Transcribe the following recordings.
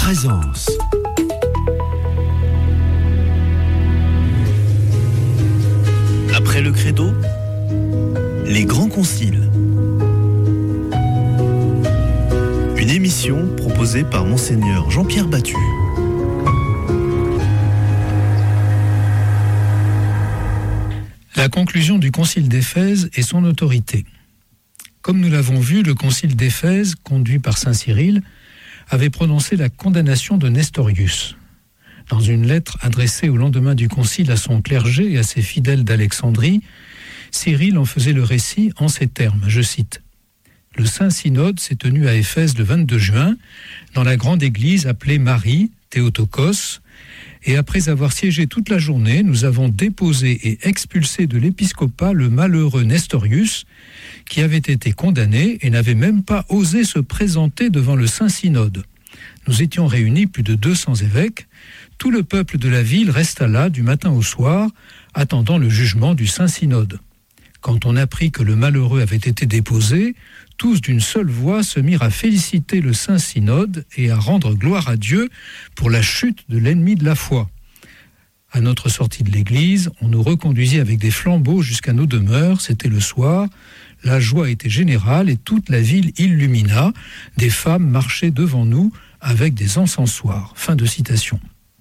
présence. Après le credo, les grands conciles. Une émission proposée par Monseigneur Jean-Pierre Battu. La conclusion du concile d'Éphèse et son autorité. Comme nous l'avons vu, le concile d'Éphèse, conduit par saint Cyril, avait prononcé la condamnation de Nestorius. Dans une lettre adressée au lendemain du concile à son clergé et à ses fidèles d'Alexandrie, Cyril en faisait le récit en ces termes, je cite. « Le Saint Synode s'est tenu à Éphèse le 22 juin, dans la grande église appelée Marie, Théotokos, et après avoir siégé toute la journée, nous avons déposé et expulsé de l'épiscopat le malheureux Nestorius, qui avait été condamné et n'avait même pas osé se présenter devant le Saint-Synode. Nous étions réunis plus de 200 évêques. Tout le peuple de la ville resta là du matin au soir, attendant le jugement du Saint-Synode. Quand on apprit que le malheureux avait été déposé, tous d'une seule voix se mirent à féliciter le Saint-Synode et à rendre gloire à Dieu pour la chute de l'ennemi de la foi. À notre sortie de l'église, on nous reconduisit avec des flambeaux jusqu'à nos demeures, c'était le soir. La joie était générale et toute la ville illumina. Des femmes marchaient devant nous avec des encensoirs. » Fin de citation.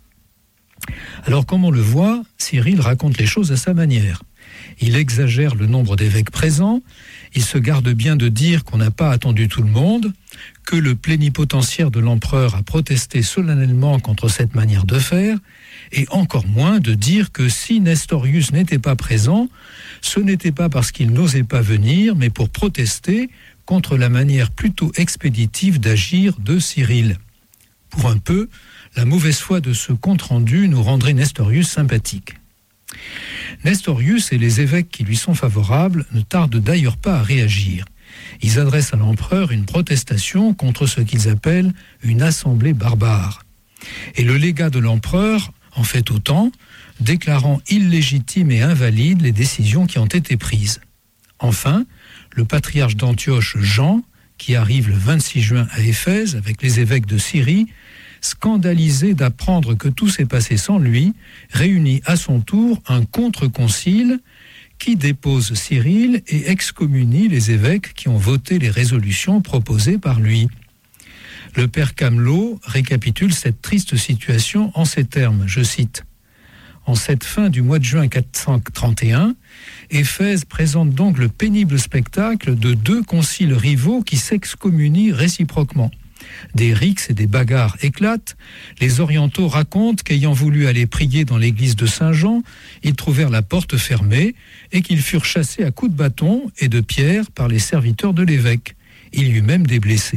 Alors, comme on le voit, Cyril raconte les choses à sa manière. Il exagère le nombre d'évêques présents, il se garde bien de dire qu'on n'a pas attendu tout le monde, que le plénipotentiaire de l'empereur a protesté solennellement contre cette manière de faire, et encore moins de dire que si Nestorius n'était pas présent, ce n'était pas parce qu'il n'osait pas venir, mais pour protester contre la manière plutôt expéditive d'agir de Cyril. Pour un peu, la mauvaise foi de ce compte-rendu nous rendrait Nestorius sympathique. Nestorius et les évêques qui lui sont favorables ne tardent d'ailleurs pas à réagir. Ils adressent à l'empereur une protestation contre ce qu'ils appellent une assemblée barbare. Et le légat de l'empereur en fait autant, déclarant illégitimes et invalides les décisions qui ont été prises. Enfin, le patriarche d'Antioche Jean, qui arrive le 26 juin à Éphèse avec les évêques de Syrie, scandalisé d'apprendre que tout s'est passé sans lui, réunit à son tour un contre-concile qui dépose Cyril et excommunie les évêques qui ont voté les résolutions proposées par lui. Le père Camelot récapitule cette triste situation en ces termes, je cite. « En cette fin du mois de juin 431, Éphèse présente donc le pénible spectacle de deux conciles rivaux qui s'excommunient réciproquement. Des rixes et des bagarres éclatent. Les orientaux racontent qu'ayant voulu aller prier dans l'église de Saint-Jean, ils trouvèrent la porte fermée et qu'ils furent chassés à coups de bâton et de pierre par les serviteurs de l'évêque. Il y eut même des blessés. »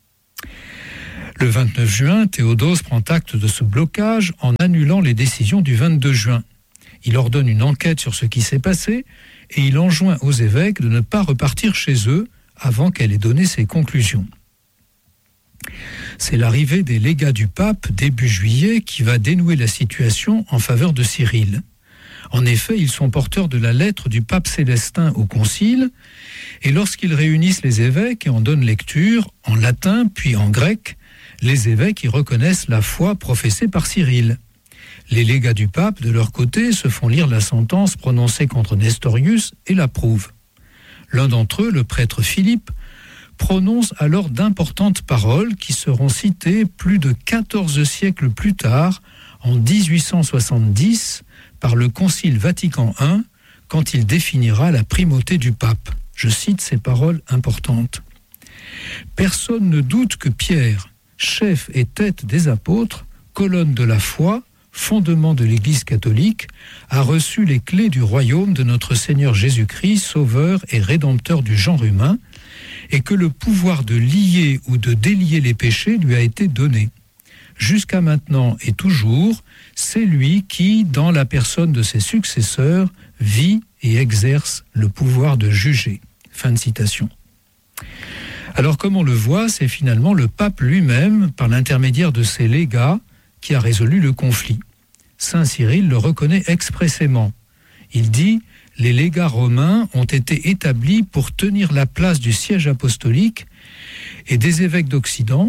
Le 29 juin, Théodose prend acte de ce blocage en annulant les décisions du 22 juin. Il ordonne une enquête sur ce qui s'est passé et il enjoint aux évêques de ne pas repartir chez eux avant qu'elle ait donné ses conclusions. C'est l'arrivée des légats du pape début juillet qui va dénouer la situation en faveur de Cyril. En effet, ils sont porteurs de la lettre du pape Célestin au concile et lorsqu'ils réunissent les évêques et en donnent lecture, en latin puis en grec, les évêques y reconnaissent la foi professée par Cyril. Les légats du pape, de leur côté, se font lire la sentence prononcée contre Nestorius et l'approuvent. L'un d'entre eux, le prêtre Philippe, prononce alors d'importantes paroles qui seront citées plus de 14 siècles plus tard, en 1870, par le Concile Vatican I, quand il définira la primauté du pape. Je cite ces paroles importantes. « Personne ne doute que Pierre, chef et tête des apôtres, colonne de la foi, fondement de l'Église catholique, a reçu les clés du royaume de notre Seigneur Jésus-Christ, sauveur et rédempteur du genre humain, et que le pouvoir de lier ou de délier les péchés lui a été donné. Jusqu'à maintenant et toujours, c'est lui qui, dans la personne de ses successeurs, vit et exerce le pouvoir de juger. » Fin de citation. Alors, comme on le voit, c'est finalement le pape lui-même, par l'intermédiaire de ses légats, qui a résolu le conflit. Saint Cyril le reconnaît expressément. Il dit « Les légats romains ont été établis pour tenir la place du siège apostolique et des évêques d'Occident,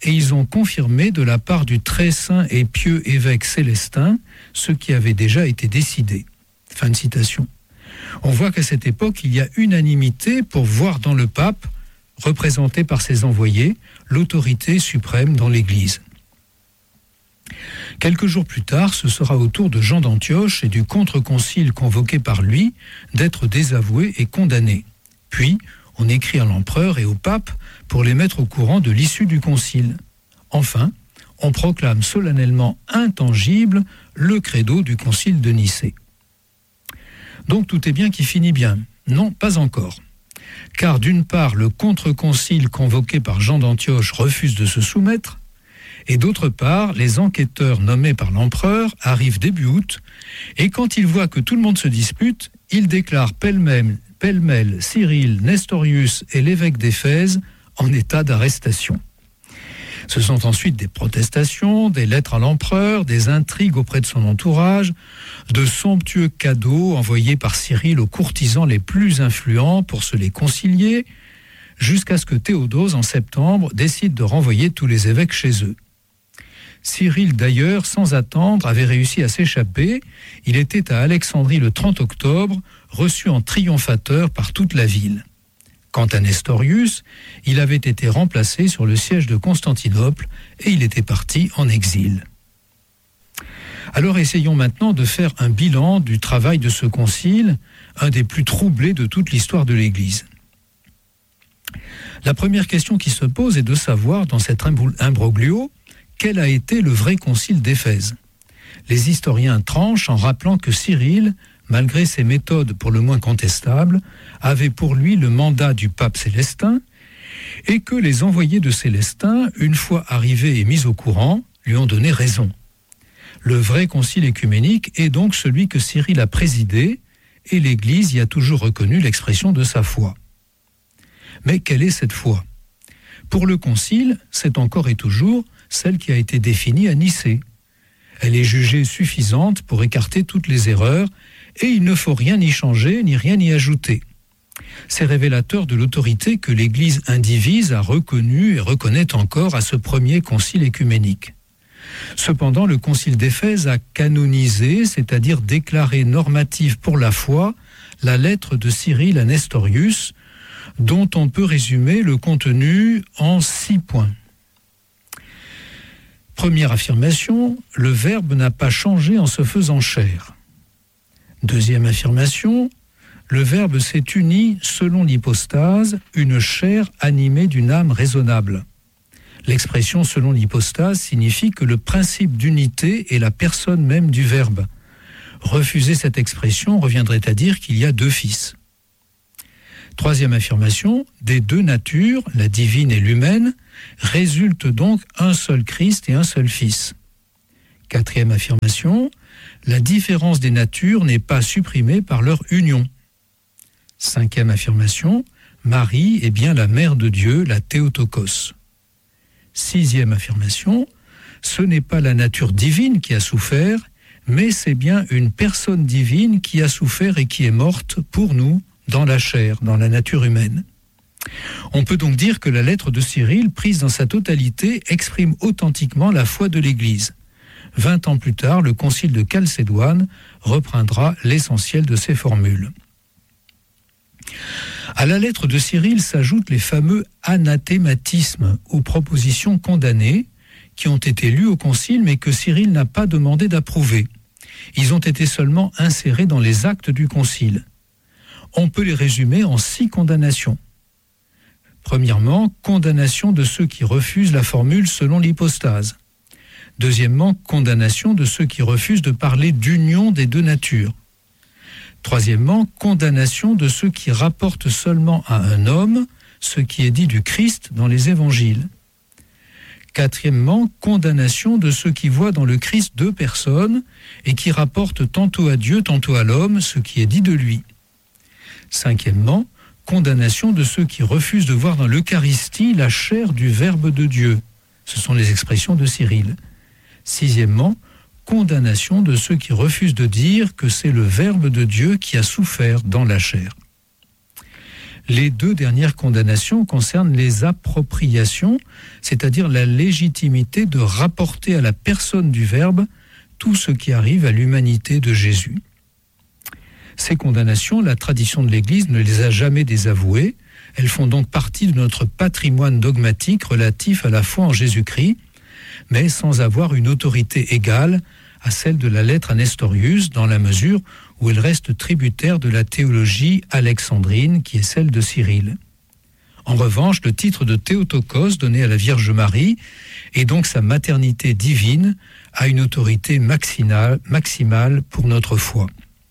et ils ont confirmé de la part du très saint et pieux évêque Célestin ce qui avait déjà été décidé. » Fin de citation. On voit qu'à cette époque, il y a unanimité pour voir dans le pape, représenté par ses envoyés, l'autorité suprême dans l'Église. Quelques jours plus tard, ce sera au tour de Jean d'Antioche et du contre-concile convoqué par lui d'être désavoués et condamnés. Puis, on écrit à l'empereur et au pape pour les mettre au courant de l'issue du concile. Enfin, on proclame solennellement intangible le credo du concile de Nicée. Donc tout est bien qui finit bien. Non, pas encore. Car d'une part, le contre-concile convoqué par Jean d'Antioche refuse de se soumettre, et d'autre part, les enquêteurs nommés par l'empereur arrivent début août, et quand ils voient que tout le monde se dispute, ils déclarent pêle-mêle Cyril, Nestorius et l'évêque d'Éphèse en état d'arrestation. Ce sont ensuite des protestations, des lettres à l'empereur, des intrigues auprès de son entourage, de somptueux cadeaux envoyés par Cyril aux courtisans les plus influents pour se les concilier, jusqu'à ce que Théodose, en septembre, décide de renvoyer tous les évêques chez eux. Cyril, d'ailleurs, sans attendre, avait réussi à s'échapper. Il était à Alexandrie le 30 octobre, reçu en triomphateur par toute la ville. Quant à Nestorius, il avait été remplacé sur le siège de Constantinople et il était parti en exil. Alors essayons maintenant de faire un bilan du travail de ce concile, un des plus troublés de toute l'histoire de l'Église. La première question qui se pose est de savoir, dans cet imbroglio, quel a été le vrai concile d'Éphèse. Les historiens tranchent en rappelant que Cyril, malgré ses méthodes pour le moins contestables, avait pour lui le mandat du pape Célestin et que les envoyés de Célestin, une fois arrivés et mis au courant, lui ont donné raison. Le vrai concile œcuménique est donc celui que Cyril a présidé et l'Église y a toujours reconnu l'expression de sa foi. Mais quelle est cette foi ? Pour le concile, c'est encore et toujours celle qui a été définie à Nicée. Elle est jugée suffisante pour écarter toutes les erreurs et il ne faut rien y changer ni rien y ajouter. C'est révélateur de l'autorité que l'Église indivise a reconnue et reconnaît encore à ce premier concile œcuménique. Cependant, le concile d'Éphèse a canonisé, c'est-à-dire déclaré normative pour la foi, la lettre de Cyril à Nestorius, dont on peut résumer le contenu en 6 points. Première affirmation, le Verbe n'a pas changé en se faisant chair. Deuxième affirmation, le Verbe s'est uni selon l'hypostase, une chair animée d'une âme raisonnable. L'expression selon l'hypostase signifie que le principe d'unité est la personne même du Verbe. Refuser cette expression reviendrait à dire qu'il y a 2 fils. Troisième affirmation, des 2 natures, la divine et l'humaine, résulte donc un seul Christ et un seul Fils. Quatrième affirmation, la différence des natures n'est pas supprimée par leur union. Cinquième affirmation, Marie est bien la mère de Dieu, la Théotokos. Sixième affirmation, ce n'est pas la nature divine qui a souffert, mais c'est bien une personne divine qui a souffert et qui est morte pour nous dans la chair, dans la nature humaine. On peut donc dire que la lettre de Cyril, prise dans sa totalité, exprime authentiquement la foi de l'Église. 20 ans plus tard, le concile de Chalcédoine reprendra l'essentiel de ces formules. À la lettre de Cyril s'ajoutent les fameux anathématismes ou propositions condamnées qui ont été lues au concile mais que Cyril n'a pas demandé d'approuver. Ils ont été seulement insérés dans les actes du concile. On peut les résumer en 6 condamnations. Premièrement, condamnation de ceux qui refusent la formule selon l'hypostase. Deuxièmement, condamnation de ceux qui refusent de parler d'union des 2 natures. Troisièmement, condamnation de ceux qui rapportent seulement à un homme ce qui est dit du Christ dans les évangiles. Quatrièmement, condamnation de ceux qui voient dans le Christ 2 personnes et qui rapportent tantôt à Dieu, tantôt à l'homme ce qui est dit de lui. Cinquièmement, condamnation de ceux qui refusent de voir dans l'Eucharistie la chair du Verbe de Dieu. Ce sont les expressions de Cyril. Sixièmement, condamnation de ceux qui refusent de dire que c'est le Verbe de Dieu qui a souffert dans la chair. Les 2 dernières condamnations concernent les appropriations, c'est-à-dire la légitimité de rapporter à la personne du Verbe tout ce qui arrive à l'humanité de Jésus. Ces condamnations, la tradition de l'Église ne les a jamais désavouées. Elles font donc partie de notre patrimoine dogmatique relatif à la foi en Jésus-Christ, mais sans avoir une autorité égale à celle de la lettre à Nestorius, dans la mesure où elle reste tributaire de la théologie alexandrine, qui est celle de Cyril. En revanche, le titre de Théotokos donné à la Vierge Marie, et donc sa maternité divine, a une autorité maximale pour notre foi.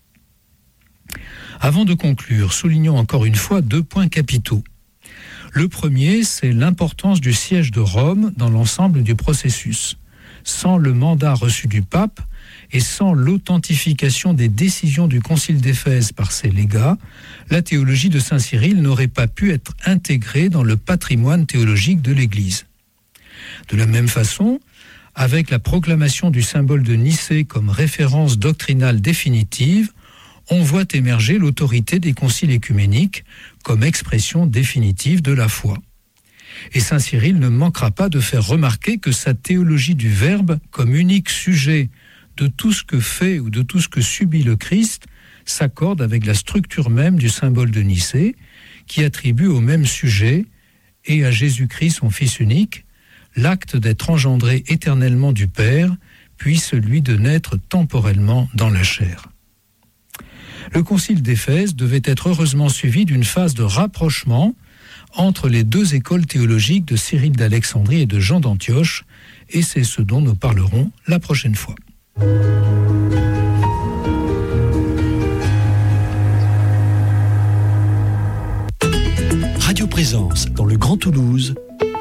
Avant de conclure, soulignons encore une fois 2 points capitaux. Le premier, c'est l'importance du siège de Rome dans l'ensemble du processus. Sans le mandat reçu du pape et sans l'authentification des décisions du Concile d'Éphèse par ses légats, la théologie de saint Cyril n'aurait pas pu être intégrée dans le patrimoine théologique de l'Église. De la même façon, avec la proclamation du symbole de Nicée comme référence doctrinale définitive, on voit émerger l'autorité des conciles écuméniques comme expression définitive de la foi. Et saint Cyril ne manquera pas de faire remarquer que sa théologie du Verbe, comme unique sujet de tout ce que fait ou de tout ce que subit le Christ, s'accorde avec la structure même du symbole de Nicée, qui attribue au même sujet et à Jésus-Christ, son Fils unique, l'acte d'être engendré éternellement du Père, puis celui de naître temporellement dans la chair. Le concile d'Éphèse devait être heureusement suivi d'une phase de rapprochement entre les 2 écoles théologiques de Cyril d'Alexandrie et de Jean d'Antioche, et c'est ce dont nous parlerons la prochaine fois. Radio Présence dans le Grand Toulouse,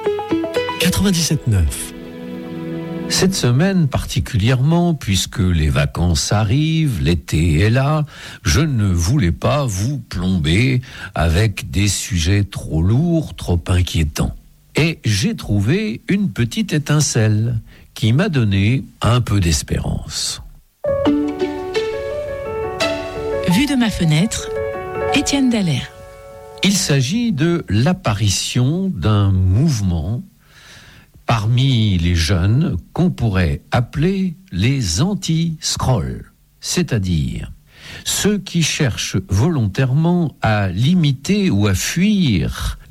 97.9. Cette semaine particulièrement, puisque les vacances arrivent, l'été est là, je ne voulais pas vous plomber avec des sujets trop lourds, trop inquiétants. Et j'ai trouvé une petite étincelle qui m'a donné un peu d'espérance. Vue de ma fenêtre, Étienne Dallaire. Il s'agit de l'apparition d'un mouvement parmi les jeunes qu'on pourrait appeler les anti-scrolls, c'est-à-dire ceux qui cherchent volontairement à limiter ou à fuir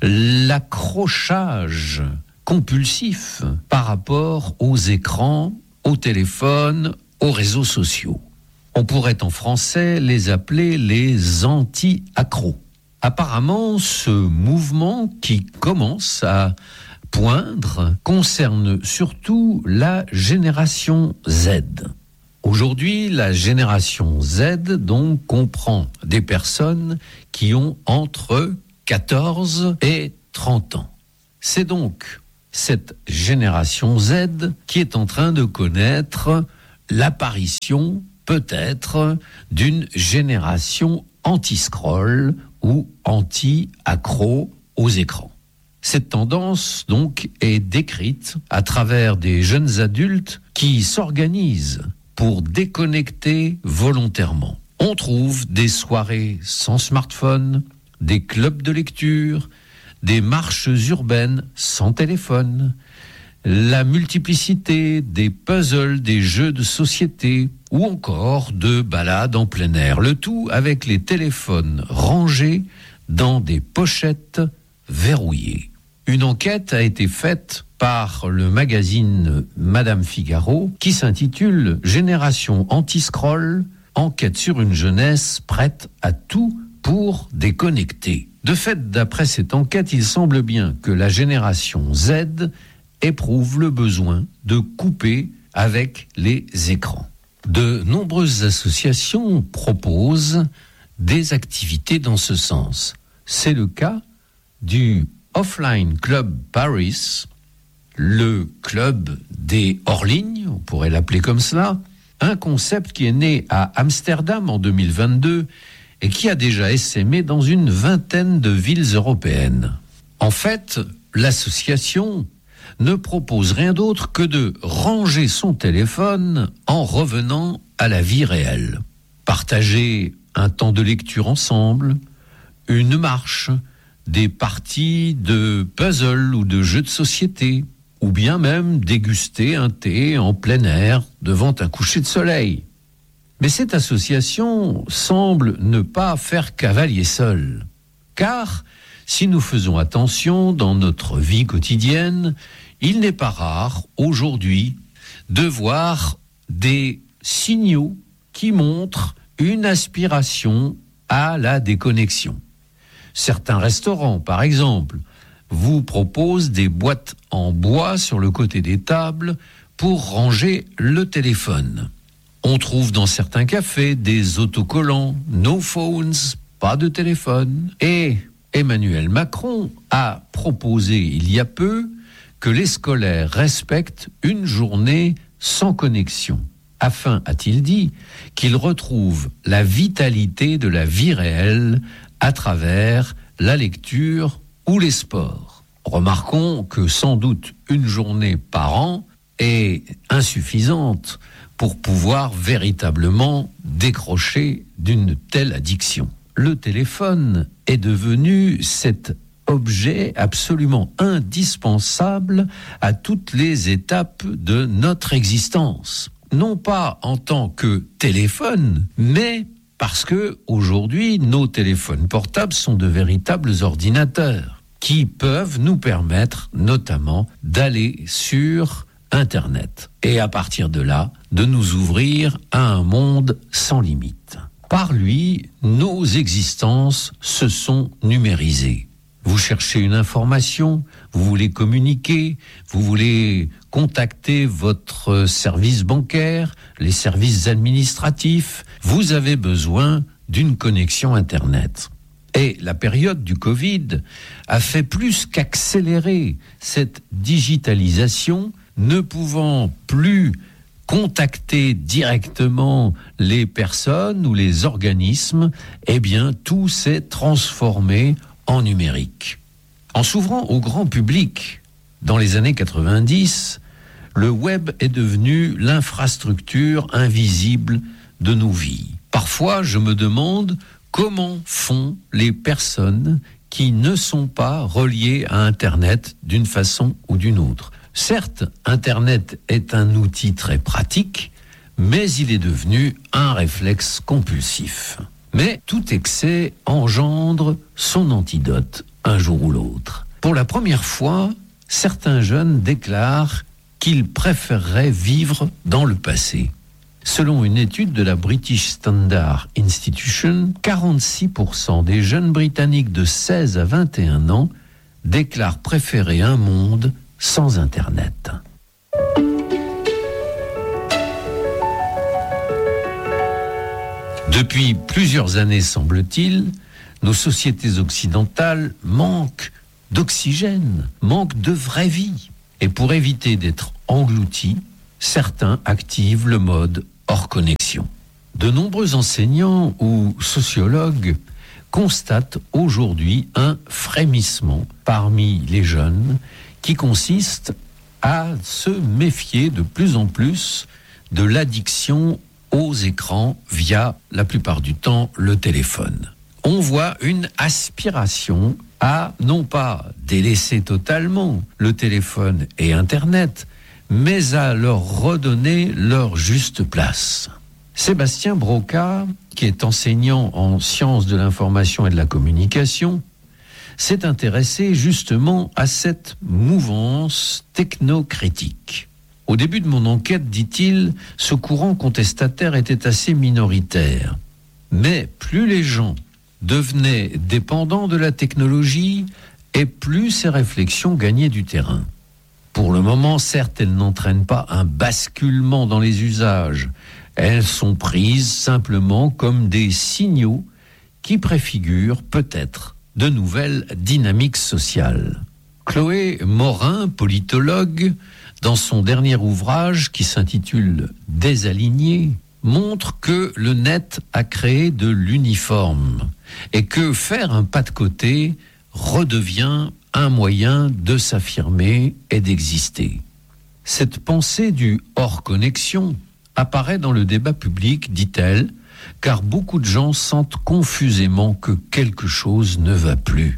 l'accrochage compulsif par rapport aux écrans, aux téléphones, aux réseaux sociaux. On pourrait en français les appeler les anti-accros. Apparemment, ce mouvement qui commence à poindre concerne surtout la génération Z. Aujourd'hui, la génération Z donc comprend des personnes qui ont entre 14 et 30 ans. C'est donc cette génération Z qui est en train de connaître l'apparition peut-être d'une génération anti-scroll ou anti-accro aux écrans. Cette tendance, donc, est décrite à travers des jeunes adultes qui s'organisent pour déconnecter volontairement. On trouve des soirées sans smartphone, des clubs de lecture, des marches urbaines sans téléphone, la multiplicité des puzzles, des jeux de société ou encore de balades en plein air. Le tout avec les téléphones rangés dans des pochettes verrouillées. Une enquête a été faite par le magazine Madame Figaro qui s'intitule « Génération anti-scroll, enquête sur une jeunesse prête à tout pour déconnecter ». De fait, d'après cette enquête, il semble bien que la génération Z éprouve le besoin de couper avec les écrans. De nombreuses associations proposent des activités dans ce sens. C'est le cas du Offline Club Paris, le club des hors-lignes, on pourrait l'appeler comme cela, un concept qui est né à Amsterdam en 2022 et qui a déjà essaimé dans une vingtaine de villes européennes. En fait, l'association ne propose rien d'autre que de ranger son téléphone en revenant à la vie réelle. Partager un temps de lecture ensemble, une marche, des parties de puzzle ou de jeux de société, ou bien même déguster un thé en plein air devant un coucher de soleil. Mais cette association semble ne pas faire cavalier seul, car si nous faisons attention dans notre vie quotidienne, il n'est pas rare aujourd'hui de voir des signaux qui montrent une aspiration à la déconnexion. Certains restaurants, par exemple, vous proposent des boîtes en bois sur le côté des tables pour ranger le téléphone. On trouve dans certains cafés des autocollants « No phones », pas de téléphone. Et Emmanuel Macron a proposé il y a peu que les scolaires respectent une journée sans connexion, afin, a-t-il dit, qu'ils retrouvent la vitalité de la vie réelle à travers la lecture ou les sports. Remarquons que sans doute une journée par an est insuffisante pour pouvoir véritablement décrocher d'une telle addiction. Le téléphone est devenu cet objet absolument indispensable à toutes les étapes de notre existence. Non pas en tant que téléphone, mais parce que aujourd'hui, nos téléphones portables sont de véritables ordinateurs qui peuvent nous permettre notamment d'aller sur Internet et à partir de là, de nous ouvrir à un monde sans limite. Par lui, nos existences se sont numérisées. Vous cherchez une information, vous voulez communiquer, vous voulez contacter votre service bancaire, les services administratifs, vous avez besoin d'une connexion Internet. Et la période du Covid a fait plus qu'accélérer cette digitalisation, ne pouvant plus contacter directement les personnes ou les organismes, eh bien tout s'est transformé en numérique. En s'ouvrant au grand public, dans les années 90, le web est devenu l'infrastructure invisible de nos vies. Parfois, je me demande comment font les personnes qui ne sont pas reliées à Internet d'une façon ou d'une autre. Certes, Internet est un outil très pratique, mais il est devenu un réflexe compulsif. Mais tout excès engendre son antidote un jour ou l'autre. Pour la première fois, certains jeunes déclarent qu'ils préféreraient vivre dans le passé. Selon une étude de la British Standard Institution, 46% des jeunes Britanniques de 16 à 21 ans déclarent préférer un monde sans Internet. Depuis plusieurs années, semble-t-il, nos sociétés occidentales manquent d'oxygène, manquent de vraie vie. Et pour éviter d'être engloutis, certains activent le mode hors connexion. De nombreux enseignants ou sociologues constatent aujourd'hui un frémissement parmi les jeunes qui consiste à se méfier de plus en plus de l'addiction aux écrans via, la plupart du temps, le téléphone. On voit une aspiration à non pas délaisser totalement le téléphone et Internet, mais à leur redonner leur juste place. Sébastien Broca, qui est enseignant en sciences de l'information et de la communication, s'est intéressé justement à cette mouvance technocritique. Au début de mon enquête, dit-il, ce courant contestataire était assez minoritaire. Mais plus les gens devenaient dépendants de la technologie, et plus ces réflexions gagnaient du terrain. Pour le moment, certes, elles n'entraînent pas un basculement dans les usages. Elles sont prises simplement comme des signaux qui préfigurent peut-être de nouvelles dynamiques sociales. Chloé Morin, politologue, dans son dernier ouvrage qui s'intitule « Désaligné », montre que le net a créé de l'uniforme et que faire un pas de côté redevient un moyen de s'affirmer et d'exister. Cette pensée du hors-connexion apparaît dans le débat public, dit-elle, car beaucoup de gens sentent confusément que quelque chose ne va plus.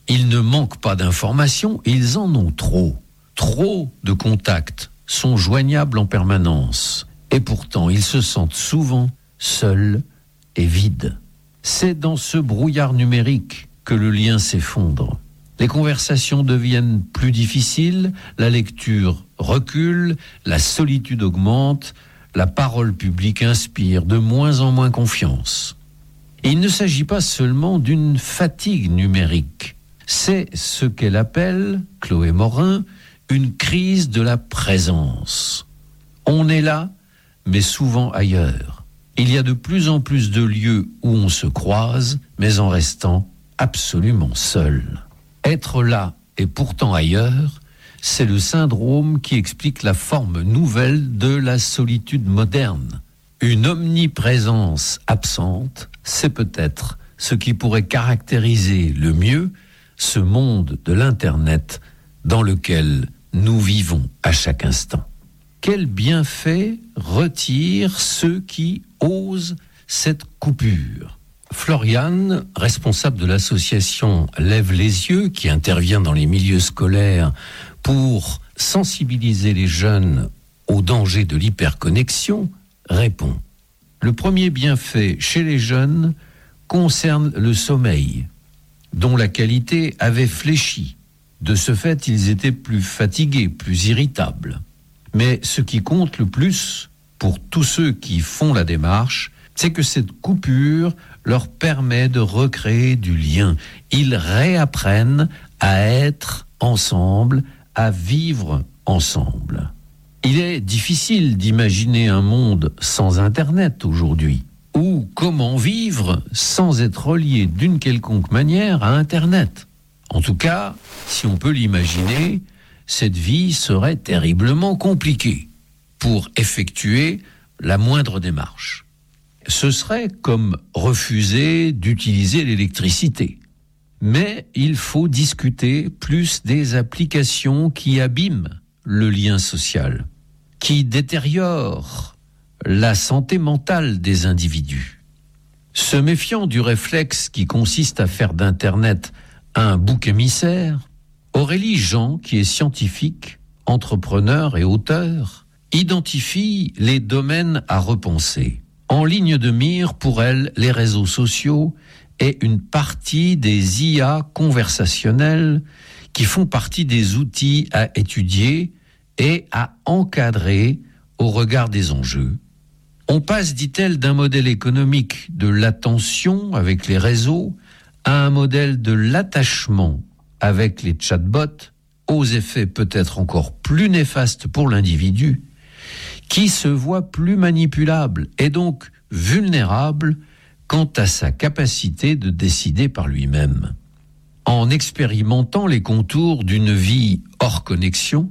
Ils ne manquent pas d'informations, ils en ont trop. Trop de contacts sont joignables en permanence. Et pourtant, ils se sentent souvent seuls et vides. C'est dans ce brouillard numérique que le lien s'effondre. Les conversations deviennent plus difficiles, la lecture recule, la solitude augmente, la parole publique inspire de moins en moins confiance. Et il ne s'agit pas seulement d'une fatigue numérique. C'est ce qu'elle appelle, Chloé Morin, une crise de la présence. On est là, mais souvent ailleurs. Il y a de plus en plus de lieux où on se croise, mais en restant absolument seul. Être là et pourtant ailleurs, c'est le syndrome qui explique la forme nouvelle de la solitude moderne. Une omniprésence absente, c'est peut-être ce qui pourrait caractériser le mieux ce monde de l'Internet dans lequel nous vivons à chaque instant. Quel bienfait retirent ceux qui osent cette coupure ? Floriane, responsable de l'association Lève les yeux, qui intervient dans les milieux scolaires pour sensibiliser les jeunes au danger de l'hyperconnexion, répond. Le premier bienfait chez les jeunes concerne le sommeil, dont la qualité avait fléchi. De ce fait, ils étaient plus fatigués, plus irritables. Mais ce qui compte le plus pour tous ceux qui font la démarche, c'est que cette coupure leur permet de recréer du lien. Ils réapprennent à être ensemble, à vivre ensemble. Il est difficile d'imaginer un monde sans Internet aujourd'hui, ou comment vivre sans être relié d'une quelconque manière à Internet. En tout cas, si on peut l'imaginer, cette vie serait terriblement compliquée pour effectuer la moindre démarche. Ce serait comme refuser d'utiliser l'électricité. Mais il faut discuter plus des applications qui abîment le lien social, qui détériorent la santé mentale des individus. Se méfiant du réflexe qui consiste à faire d'Internet un bouc émissaire, Aurélie Jean, qui est scientifique, entrepreneur et auteur, identifie les domaines à repenser. En ligne de mire, pour elle, les réseaux sociaux est une partie des IA conversationnelles qui font partie des outils à étudier et à encadrer au regard des enjeux. On passe, dit-elle, d'un modèle économique de l'attention avec les réseaux à un modèle de l'attachement avec les chatbots, aux effets peut-être encore plus néfastes pour l'individu, qui se voit plus manipulable et donc vulnérable quant à sa capacité de décider par lui-même. En expérimentant les contours d'une vie hors connexion,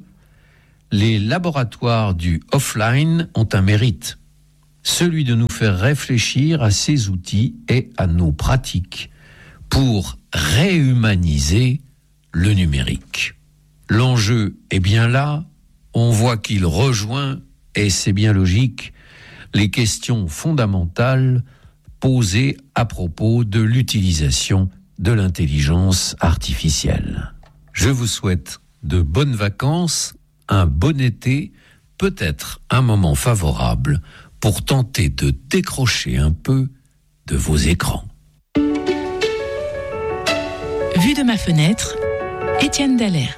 les laboratoires du offline ont un mérite, celui de nous faire réfléchir à ces outils et à nos pratiques pour réhumaniser le numérique. L'enjeu est bien là, on voit qu'il rejoint, et c'est bien logique, les questions fondamentales posées à propos de l'utilisation de l'intelligence artificielle. Je vous souhaite de bonnes vacances, un bon été, peut-être un moment favorable pour tenter de décrocher un peu de vos écrans. Vue de ma fenêtre, Étienne Dallaire.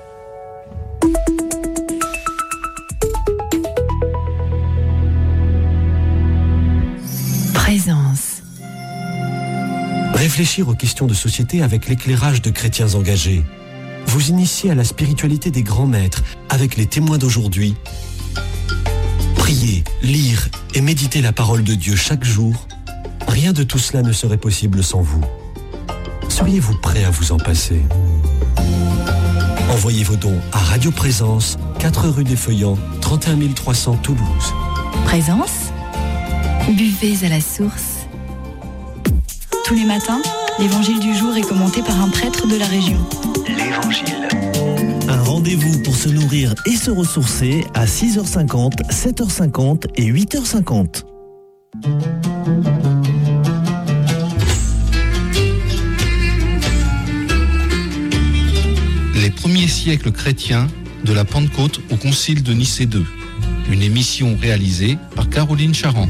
Présence. Réfléchir aux questions de société avec l'éclairage de chrétiens engagés. Vous initier à la spiritualité des grands maîtres avec les témoins d'aujourd'hui. Prier, lire et méditer la parole de Dieu chaque jour. Rien de tout cela ne serait possible sans vous. Seriez-vous prêt à vous en passer ? Envoyez vos dons à Radio Présence, 4 rue des Feuillants, 31 300 Toulouse. Présence, buvez à la source. Tous les matins, l'évangile du jour est commenté par un prêtre de la région. L'Évangile. Un rendez-vous pour se nourrir et se ressourcer à 6h50, 7h50 et 8h50. Premier siècle chrétien, de la Pentecôte au Concile de Nicée II. Une émission réalisée par Caroline Charrand.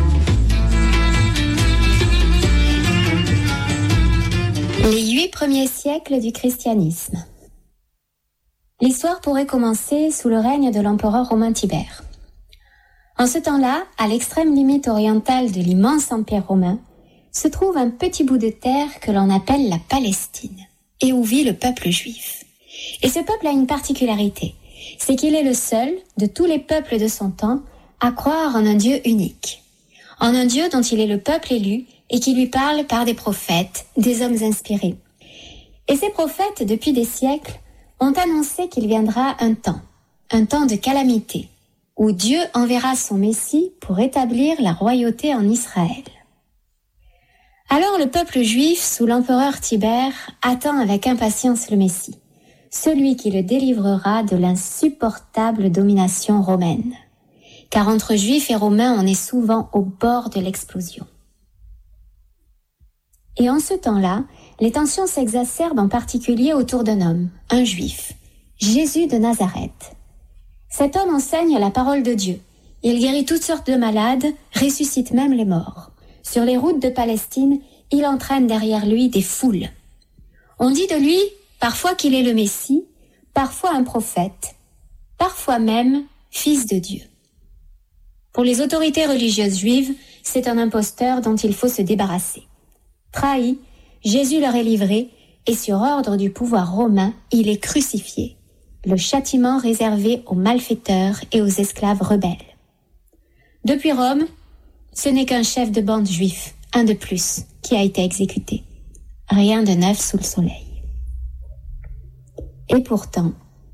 Les 8 premiers siècles du christianisme. L'histoire pourrait commencer sous le règne de l'empereur romain Tibère. En ce temps-là, à l'extrême limite orientale de l'immense empire romain, se trouve un petit bout de terre que l'on appelle la Palestine, et où vit le peuple juif. Et ce peuple a une particularité, c'est qu'il est le seul de tous les peuples de son temps à croire en un Dieu unique, en un Dieu dont il est le peuple élu et qui lui parle par des prophètes, des hommes inspirés. Et ces prophètes, depuis des siècles, ont annoncé qu'il viendra un temps de calamité, où Dieu enverra son Messie pour établir la royauté en Israël. Alors le peuple juif, sous l'empereur Tibère, attend avec impatience le Messie, celui qui le délivrera de l'insupportable domination romaine. Car entre juifs et romains, on est souvent au bord de l'explosion. Et en ce temps-là, les tensions s'exacerbent en particulier autour d'un homme, un juif, Jésus de Nazareth. Cet homme enseigne la parole de Dieu. Il guérit toutes sortes de malades, ressuscite même les morts. Sur les routes de Palestine, il entraîne derrière lui des foules. On dit de lui parfois qu'il est le Messie, parfois un prophète, parfois même fils de Dieu. Pour les autorités religieuses juives, c'est un imposteur dont il faut se débarrasser. Trahi, Jésus leur est livré et sur ordre du pouvoir romain, il est crucifié, le châtiment réservé aux malfaiteurs et aux esclaves rebelles. Depuis Rome, ce n'est qu'un chef de bande juif, un de plus, qui a été exécuté. Rien de neuf sous le soleil. Et pourtant,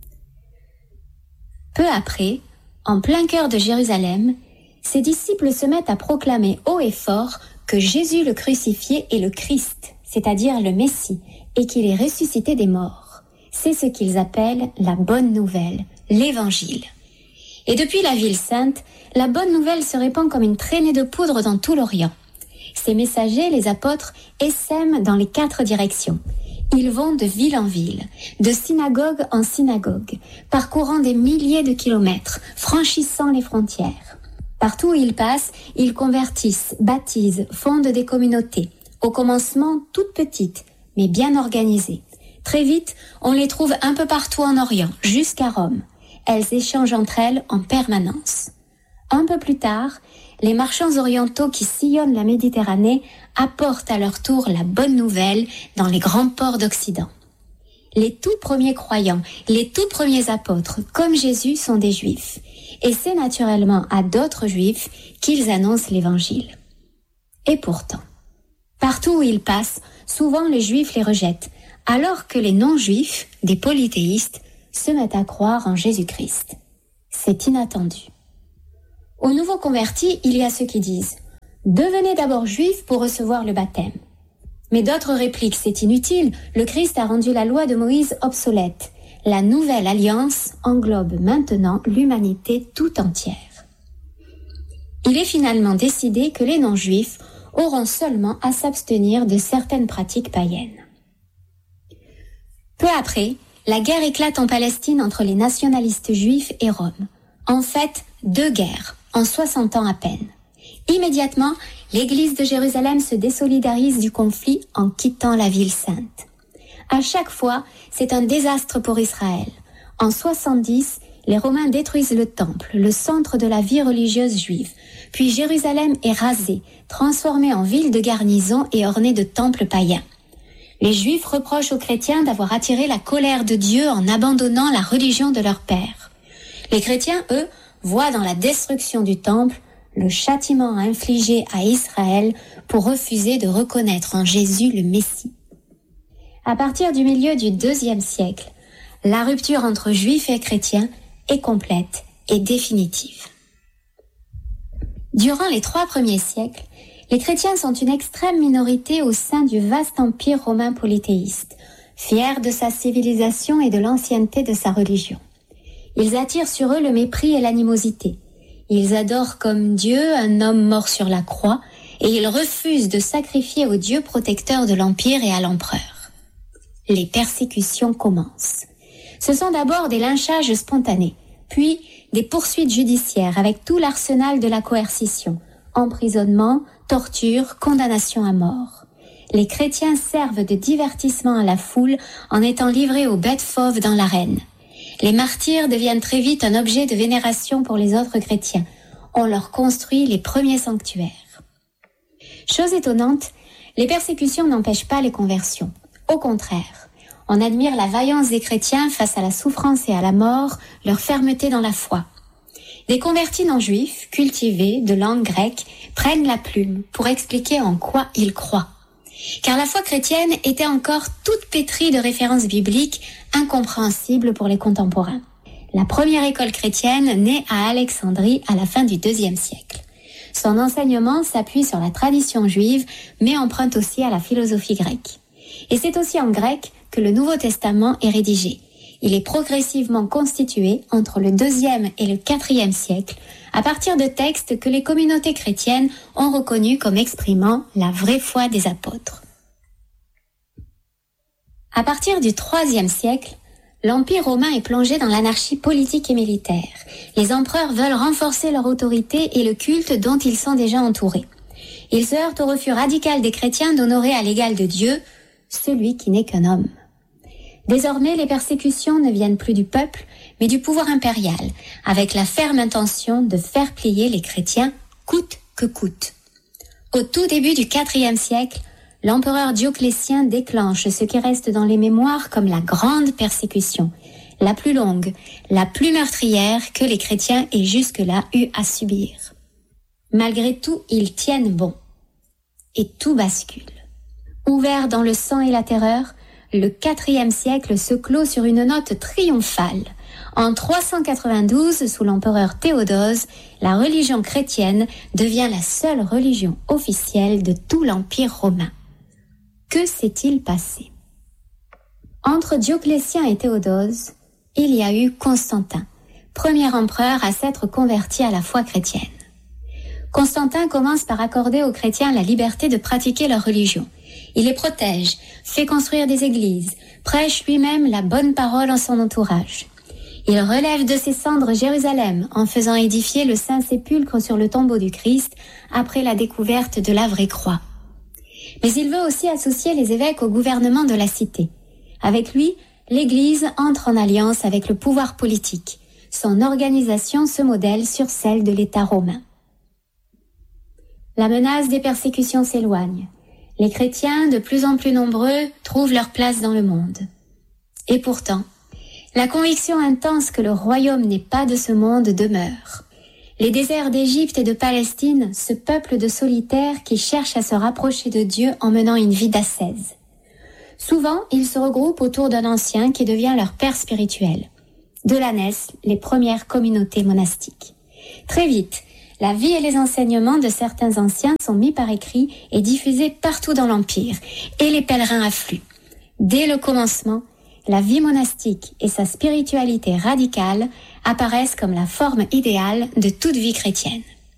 peu après, en plein cœur de Jérusalem, ses disciples se mettent à proclamer haut et fort que Jésus le crucifié est le Christ, c'est-à-dire le Messie, et qu'il est ressuscité des morts. C'est ce qu'ils appellent la bonne nouvelle, l'évangile. Et depuis la ville sainte, la bonne nouvelle se répand comme une traînée de poudre dans tout l'Orient. Ces messagers, les apôtres, essaiment dans les 4 directions. Ils vont de ville en ville, de synagogue en synagogue, parcourant des milliers de kilomètres, franchissant les frontières. Partout où ils passent, ils convertissent, baptisent, fondent des communautés, au commencement toutes petites, mais bien organisées. Très vite, on les trouve un peu partout en Orient, jusqu'à Rome. Elles échangent entre elles en permanence. Un peu plus tard, les marchands orientaux qui sillonnent la Méditerranée apportent à leur tour la bonne nouvelle dans les grands ports d'Occident. Les tout premiers croyants, les tout premiers apôtres, comme Jésus, sont des Juifs. Et c'est naturellement à d'autres Juifs qu'ils annoncent l'Évangile. Et pourtant, partout où ils passent, souvent les Juifs les rejettent, alors que les non-Juifs, des polythéistes, se mettent à croire en Jésus-Christ. C'est inattendu. Aux nouveaux convertis, il y a ceux qui disent « Devenez d'abord juifs pour recevoir le baptême ». Mais d'autres répliquent « C'est inutile, le Christ a rendu la loi de Moïse obsolète. La nouvelle alliance englobe maintenant l'humanité tout entière. » Il est finalement décidé que les non-juifs auront seulement à s'abstenir de certaines pratiques païennes. Peu après, la guerre éclate en Palestine entre les nationalistes juifs et Rome. En fait, 2 guerres, en 60 ans à peine. Immédiatement, l'église de Jérusalem se désolidarise du conflit en quittant la ville sainte. À chaque fois, c'est un désastre pour Israël. En 70, les Romains détruisent le temple, le centre de la vie religieuse juive. Puis Jérusalem est rasée, transformée en ville de garnison et ornée de temples païens. Les Juifs reprochent aux chrétiens d'avoir attiré la colère de Dieu en abandonnant la religion de leur père. Les chrétiens, eux, voient dans la destruction du temple le châtiment infligé à Israël pour refuser de reconnaître en Jésus le Messie. À partir du milieu du IIe siècle, la rupture entre Juifs et chrétiens est complète et définitive. Durant les 3 premiers siècles, les chrétiens sont une extrême minorité au sein du vaste empire romain polythéiste, fier de sa civilisation et de l'ancienneté de sa religion. Ils attirent sur eux le mépris et l'animosité. Ils adorent comme Dieu un homme mort sur la croix et ils refusent de sacrifier au Dieu protecteur de l'empire et à l'empereur. Les persécutions commencent. Ce sont d'abord des lynchages spontanés, puis des poursuites judiciaires avec tout l'arsenal de la coercition, emprisonnement, torture, condamnation à mort. Les chrétiens servent de divertissement à la foule en étant livrés aux bêtes fauves dans l'arène. Les martyrs deviennent très vite un objet de vénération pour les autres chrétiens. On leur construit les premiers sanctuaires. Chose étonnante, les persécutions n'empêchent pas les conversions. Au contraire, on admire la vaillance des chrétiens face à la souffrance et à la mort, leur fermeté dans la foi. Des convertis non-juifs, cultivés, de langue grecque, prennent la plume pour expliquer en quoi ils croient. Car la foi chrétienne était encore toute pétrie de références bibliques incompréhensibles pour les contemporains. La première école chrétienne naît à Alexandrie à la fin du IIe siècle. Son enseignement s'appuie sur la tradition juive, mais emprunte aussi à la philosophie grecque. Et c'est aussi en grec que le Nouveau Testament est rédigé. Il est progressivement constitué entre le IIe et le IVe siècle, à partir de textes que les communautés chrétiennes ont reconnus comme exprimant la vraie foi des apôtres. À partir du IIIe siècle, l'Empire romain est plongé dans l'anarchie politique et militaire. Les empereurs veulent renforcer leur autorité et le culte dont ils sont déjà entourés. Ils se heurtent au refus radical des chrétiens d'honorer à l'égal de Dieu celui qui n'est qu'un homme. Désormais, les persécutions ne viennent plus du peuple, mais du pouvoir impérial, avec la ferme intention de faire plier les chrétiens coûte que coûte. Au tout début du IVe siècle, l'empereur Dioclétien déclenche ce qui reste dans les mémoires comme la grande persécution, la plus longue, la plus meurtrière que les chrétiens aient jusque-là eu à subir. Malgré tout, ils tiennent bon. Et tout bascule. Ouvert dans le sang et la terreur, le IVe siècle se clôt sur une note triomphale. En 392, sous l'empereur Théodose, la religion chrétienne devient la seule religion officielle de tout l'Empire romain. Que s'est-il passé? Entre Dioclétien et Théodose, il y a eu Constantin, premier empereur à s'être converti à la foi chrétienne. Constantin commence par accorder aux chrétiens la liberté de pratiquer leur religion. Il les protège, fait construire des églises, prêche lui-même la bonne parole en son entourage. Il relève de ses cendres Jérusalem en faisant édifier le Saint-Sépulcre sur le tombeau du Christ après la découverte de la vraie croix. Mais il veut aussi associer les évêques au gouvernement de la cité. Avec lui, l'Église entre en alliance avec le pouvoir politique. Son organisation se modèle sur celle de l'État romain. La menace des persécutions s'éloigne. Les chrétiens, de plus en plus nombreux, trouvent leur place dans le monde. Et pourtant, la conviction intense que le royaume n'est pas de ce monde demeure. Les déserts d'Égypte et de Palestine se peuplent de solitaires qui cherchent à se rapprocher de Dieu en menant une vie d'ascèse. Souvent, ils se regroupent autour d'un ancien qui devient leur père spirituel. De là naissent les premières communautés monastiques. Très vite, la vie et les enseignements de certains anciens sont mis par écrit et diffusés partout dans l'Empire, et les pèlerins affluent. Dès le commencement, la vie monastique et sa spiritualité radicale apparaissent comme la forme idéale de toute vie chrétienne.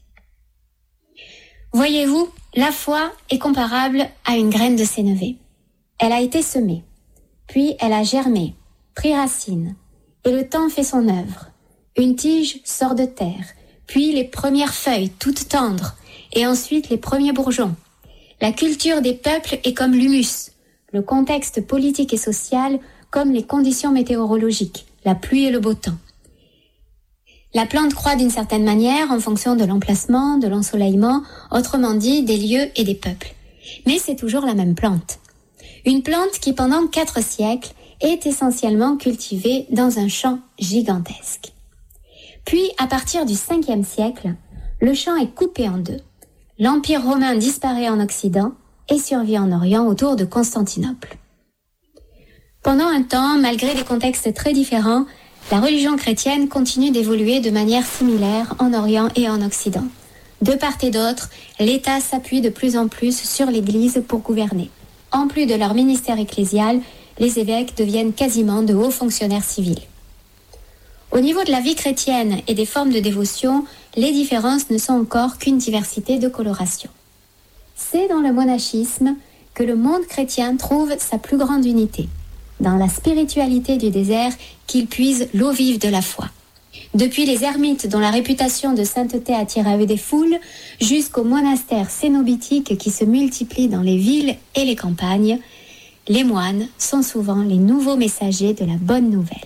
Voyez-vous, la foi est comparable à une graine de sénévé. Elle a été semée, puis elle a germé, pris racine, et le temps fait son œuvre. Une tige sort de terre, puis les premières feuilles toutes tendres, et ensuite les premiers bourgeons. La culture des peuples est comme l'humus, le contexte politique et social comme les conditions météorologiques, la pluie et le beau temps. La plante croît d'une certaine manière en fonction de l'emplacement, de l'ensoleillement, autrement dit des lieux et des peuples. Mais c'est toujours la même plante. Une plante qui pendant 4 siècles est essentiellement cultivée dans un champ gigantesque. Puis, à partir du 5e siècle, le champ est coupé en deux. L'Empire romain disparaît en Occident et survit en Orient autour de Constantinople. Pendant un temps, malgré des contextes très différents, la religion chrétienne continue d'évoluer de manière similaire en Orient et en Occident. De part et d'autre, l'État s'appuie de plus en plus sur l'Église pour gouverner. En plus de leur ministère ecclésial, les évêques deviennent quasiment de hauts fonctionnaires civils. Au niveau de la vie chrétienne et des formes de dévotion, les différences ne sont encore qu'une diversité de coloration. C'est dans le monachisme que le monde chrétien trouve sa plus grande unité. dans la spiritualité du désert qu'il puise l'eau vive de la foi. Depuis les ermites dont la réputation de sainteté attire à eux des foules, jusqu'aux monastères cénobitiques qui se multiplient dans les villes et les campagnes, les moines sont souvent les nouveaux messagers de la bonne nouvelle.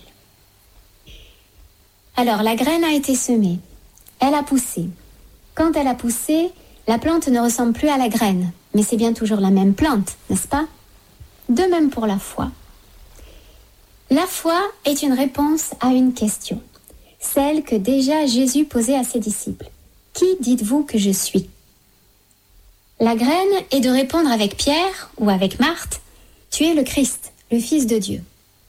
Alors, la graine a été semée, elle a poussé. Quand elle a poussé, la plante ne ressemble plus à la graine, mais c'est bien toujours la même plante, n'est-ce pas ? De même pour la foi. La foi est une réponse à une question, celle que déjà Jésus posait à ses disciples. Qui dites-vous que je suis ? La graine est de répondre avec Pierre ou avec Marthe, tu es le Christ, le Fils de Dieu.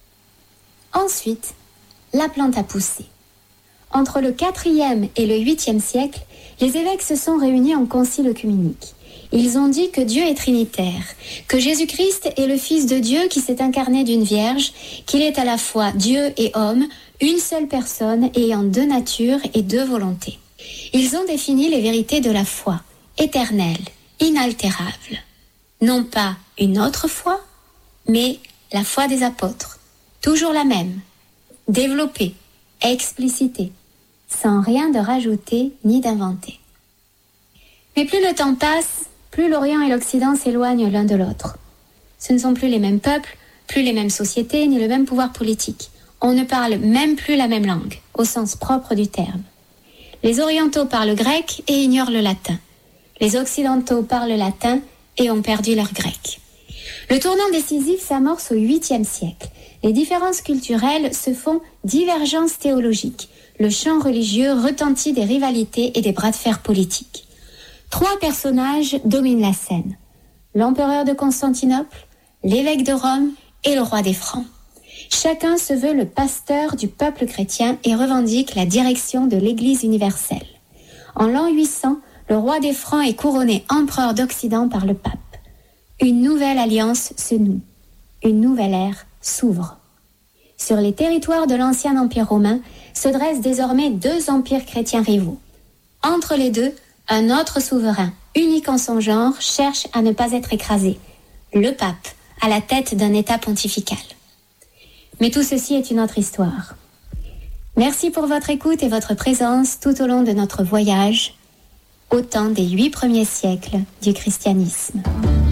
Ensuite, la plante a poussé. Entre le 4e et le 8e siècle, les évêques se sont réunis en concile œcuménique. Ils ont dit que Dieu est trinitaire, que Jésus-Christ est le Fils de Dieu qui s'est incarné d'une vierge, qu'il est à la fois Dieu et homme, une seule personne ayant deux natures et deux volontés. Ils ont défini les vérités de la foi, éternelle, inaltérable. Non pas une autre foi, mais la foi des apôtres, toujours la même, développée, explicitée, sans rien de rajouter ni d'inventer. Mais plus le temps passe, plus l'Orient et l'Occident s'éloignent l'un de l'autre. Ce ne sont plus les mêmes peuples, plus les mêmes sociétés, ni le même pouvoir politique. On ne parle même plus la même langue, au sens propre du terme. Les orientaux parlent grec et ignorent le latin. Les occidentaux parlent latin et ont perdu leur grec. Le tournant décisif s'amorce au 8e siècle. Les différences culturelles se font divergences théologiques. Le champ religieux retentit des rivalités et des bras de fer politiques. 3 personnages dominent la scène. L'empereur de Constantinople, l'évêque de Rome et le roi des Francs. Chacun se veut le pasteur du peuple chrétien et revendique la direction de l'Église universelle. En l'an 800, le roi des Francs est couronné empereur d'Occident par le pape. Une nouvelle alliance se noue. Une nouvelle ère s'ouvre. Sur les territoires de l'ancien empire romain se dressent désormais 2 empires chrétiens rivaux. Entre les deux, un autre souverain, unique en son genre, cherche à ne pas être écrasé. Le pape, à la tête d'un État pontifical. Mais tout ceci est une autre histoire. Merci pour votre écoute et votre présence tout au long de notre voyage au temps des 8 premiers siècles du christianisme.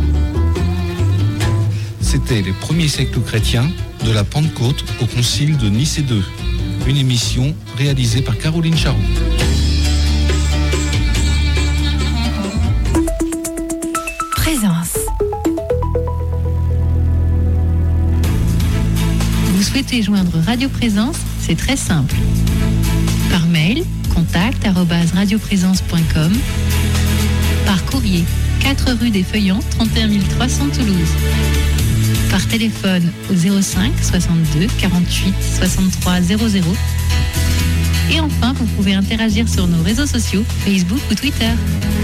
C'était les premiers siècles chrétiens, de la Pentecôte au concile de Nicée II. Une émission réalisée par Caroline Charroux. Présence. Vous souhaitez joindre Radio Présence ? C'est très simple. Par mail, contact@radioprésence.com. Par courrier, 4 rue des Feuillants, 31 300 Toulouse. Par téléphone au 05 62 48 63 00. Et enfin, vous pouvez interagir sur nos réseaux sociaux, Facebook ou Twitter.